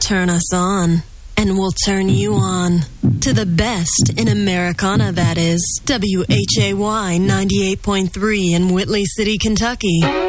turn us on. And we'll turn you on. To the best in Americana, that is. WHAY 98.3 in Whitley City, Kentucky.